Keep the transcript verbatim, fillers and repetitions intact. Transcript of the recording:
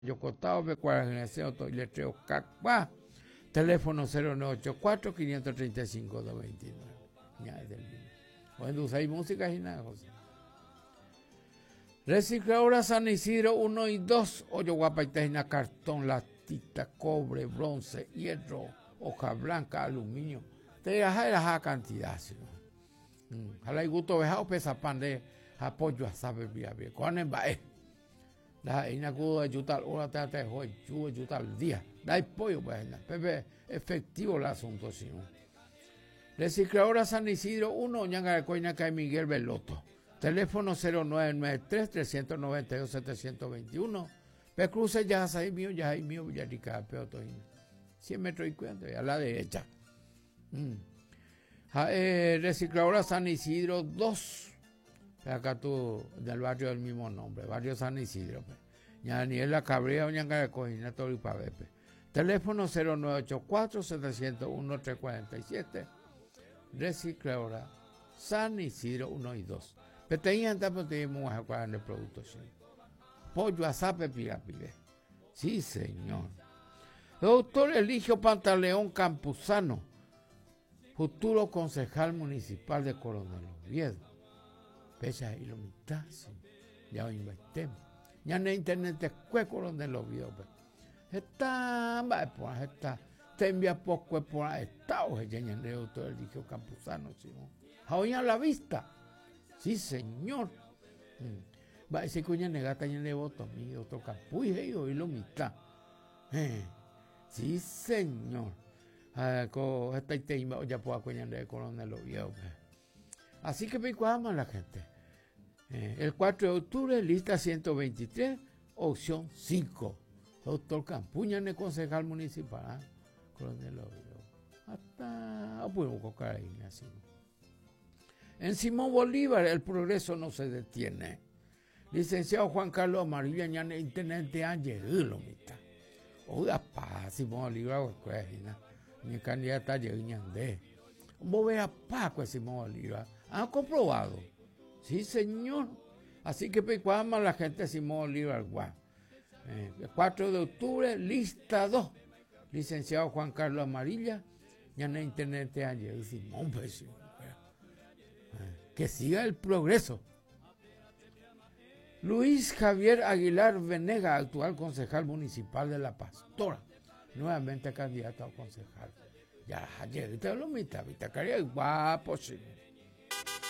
Yocotao, Becuara, Generación, Letreo, Cacba, teléfono cero nueve ocho cuatro, cinco tres cinco, dos dos nueve. Ya es del mismo. Cuando usáis música y nada, José. Recicladora San Isidro uno y dos, Hoyo Guapaitejina, cartón, latita, cobre, bronce, hierro, hoja blanca, aluminio. Te deja la cantidad, ¿sí? Jala y gusto vejao pesa pan de apoyo a saber bien bien. Cuando en bae. La ina cudo de yutal, una te te hoy, chuo yutal día. Da pollo pues, pepe efectivo el asunto, ¿sí? Recicladora San Isidro uno, Ñanga de Coina, Cae Miguel Veloto. Teléfono cero nueve nueve tres, tres nueve dos, siete dos uno. Pe cruce ya hay mío, ya hay mío, Villarica, Peotoín. cien metros y cuenta, a la derecha. Mm. Ja, eh, Recicladora San Isidro dos. Acá tú, del barrio del mismo nombre, barrio San Isidro. Ya Daniela Cabrera, Ñanga de Coina, Toripabepe. Teléfono cero nueve ocho cuatro, siete cero uno, tres cuatro siete. Recicladora San Isidro uno y dos. Pero tenían también tenemos a jugar en el producto, sí. Pollo asape pirapire. Sí, señor. Doctor Eligio Pantaleón Campuzano, futuro concejal municipal de Coronel Oviedo. Pesa y lo mitad, sí. Ya lo invertimos. Ya en internet es que Coronel Oviedo. Está, va, está. Te envía poco por ahí. Está, oye, ya en el doctor Eligio Campuzano, sí. Hoy a la vista. Sí, señor. Va a decir que ya negata ya le voto a mí, otro capuy, y hoy lo mitad. Eh, sí, señor. Esta tema ya puedo coñar de Coronel Oviedo. Así que me cuadra la gente. Eh, el cuatro de octubre, lista ciento veintitrés, opción cinco. Doctor Campuña, el concejal municipal. ¿Eh? Coronel Oviedo. Hasta. Pues buscar ahí, así. En Simón Bolívar el progreso no se detiene. Licenciado Juan Carlos Amarilla, ya en internet de Ángel, lo mitad. Oiga, pa, Simón Bolívar, pues, mi candidata Ñandé. Vos veas Paco Simón Bolívar. ¿Han comprobado? Sí, señor. Así que pecuama la gente de Simón Bolívar, guau. Eh, el cuatro de octubre, lista dos. Licenciado Juan Carlos Amarilla, ya en internet de Ángel, Simón, pues, sí. Que siga el progreso. Luis Javier Aguilar Venega, actual concejal municipal de La Pastora, nuevamente candidato a concejal. Ya, ayer te lo mitad, mitad, guapo, sí.